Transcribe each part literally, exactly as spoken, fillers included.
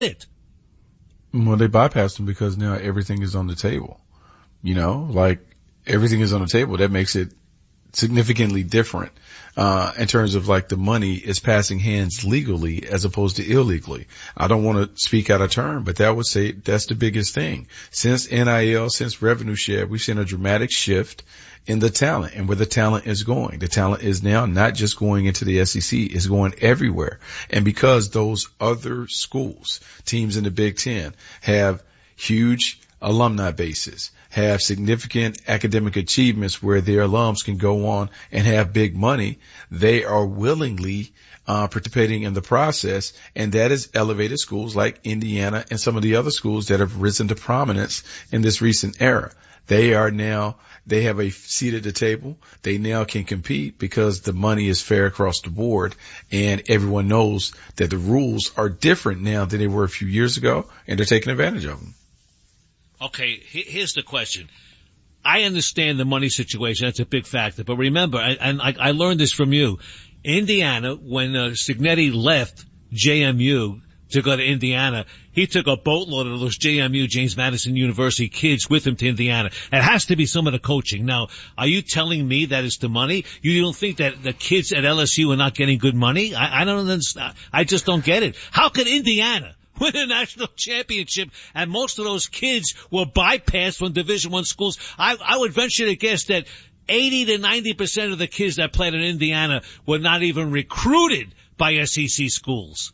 it. Well, they bypassed them because now everything is on the table. You know, like everything is on the table. That makes it significantly different, uh, in terms of like the money is passing hands legally as opposed to illegally. I don't want to speak out of turn, but that would say that's the biggest thing. Since N I L, since revenue share, we've seen a dramatic shift in the talent and where the talent is going. The talent is now not just going into the S E C, it's going everywhere. And because those other schools, teams in the Big Ten, have huge alumni bases, have significant academic achievements where their alums can go on and have big money, they are willingly uh participating in the process, and that has elevated schools like Indiana and some of the other schools that have risen to prominence in this recent era. They are now, they have a seat at the table. They now can compete because the money is fair across the board, and everyone knows that the rules are different now than they were a few years ago, and they're taking advantage of them. Okay, here's the question. I understand the money situation. That's a big factor. But remember, and I, I learned this from you, Indiana, when uh, Cignetti left J M U to go to Indiana, he took a boatload of those J M U, James Madison University kids with him to Indiana. It has to be some of the coaching. Now, are you telling me that it's the money? You don't think that the kids at L S U are not getting good money? I, I don't understand. I just don't get it. How could Indiana win a national championship and most of those kids were bypassed from Division One schools? I, I would venture to guess that eighty to ninety percent of the kids that played in Indiana were not even recruited by S E C schools.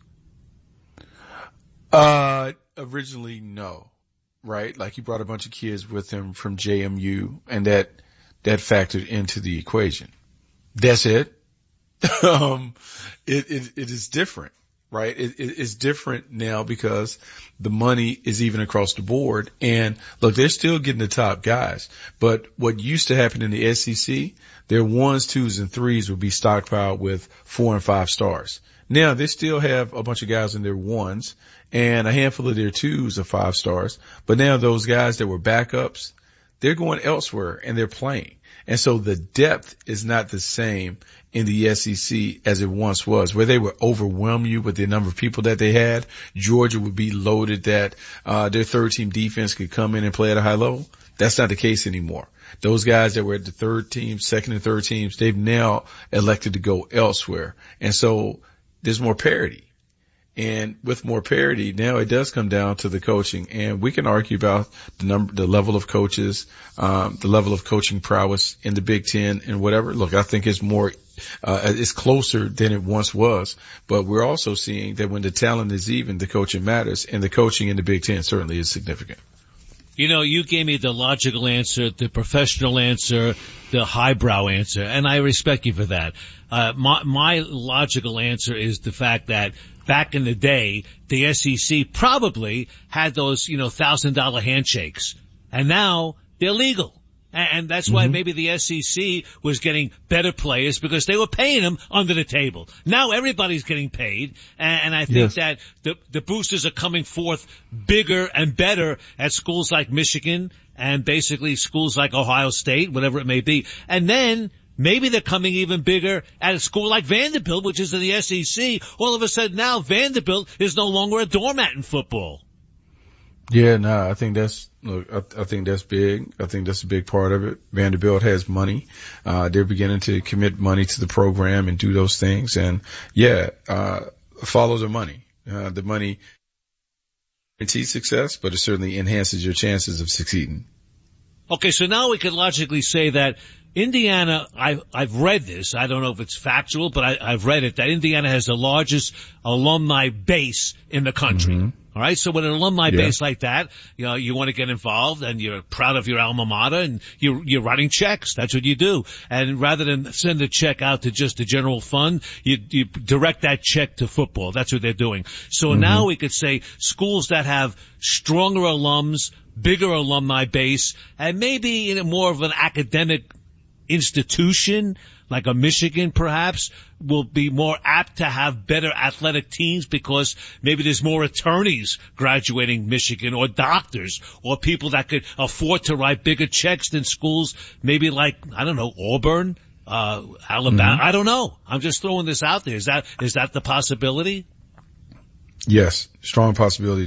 Uh, originally, no. Right? Like he brought a bunch of kids with him from J M U, and that, that factored into the equation. That's it. um, it, it, it is different. Right? It, it, it's different now because the money is even across the board. And look, they're still getting the top guys. But what used to happen in the S E C, their ones, twos, and threes would be stockpiled with four and five stars. Now they still have a bunch of guys in their ones and a handful of their twos are five stars. But now those guys that were backups, they're going elsewhere and they're playing. And so the depth is not the same in the S E C as it once was, where they would overwhelm you with the number of people that they had. Georgia would be loaded that uh their third team defense could come in and play at a high level. That's not the case anymore. Those guys that were at the third team, second and third teams, they've now elected to go elsewhere. And so there's more parity. And with more parity, now it does come down to the coaching. And we can argue about the number, the level of coaches, um, the level of coaching prowess in the Big Ten and whatever. Look, I think it's more, uh, it's closer than it once was. But we're also seeing that when the talent is even, the coaching matters. And the coaching in the Big Ten certainly is significant. You know, you gave me the logical answer, the professional answer, the highbrow answer, and I respect you for that. Uh, my, my logical answer is the fact that back in the day, the S E C probably had those, you know, thousand dollar handshakes, and now they're legal. And that's why mm-hmm. maybe the S E C was getting better players because they were paying them under the table. Now everybody's getting paid, and I think yes. that the, the boosters are coming forth bigger and better at schools like Michigan and basically schools like Ohio State, whatever it may be. And then maybe they're coming even bigger at a school like Vanderbilt, which is in the S E C. All of a sudden now Vanderbilt is no longer a doormat in football. Yeah, no, I think that's, look, I, I think that's big. I think that's a big part of it. Vanderbilt has money. Uh, they're beginning to commit money to the program and do those things. And yeah, uh, follow the money. Uh, the money guarantees success, but it certainly enhances your chances of succeeding. Okay, so now we could logically say that Indiana, I, I've read this. I don't know if it's factual, but I, I've read it, that Indiana has the largest alumni base in the country. Mm-hmm. All right. So with an alumni yeah. base like that, you know, you want to get involved and you're proud of your alma mater and you're, you're writing checks. That's what you do. And rather than send a check out to just the general fund, you, you direct that check to football. That's what they're doing. So mm-hmm. now we could say schools that have stronger alums, bigger alumni base, and maybe in a more of an academic institution, like a Michigan perhaps, will be more apt to have better athletic teams because maybe there's more attorneys graduating Michigan or doctors or people that could afford to write bigger checks than schools maybe like, I don't know, Auburn, uh, Alabama. Mm-hmm. I don't know. I'm just throwing this out there. Is that, is that the possibility? Yes, strong possibility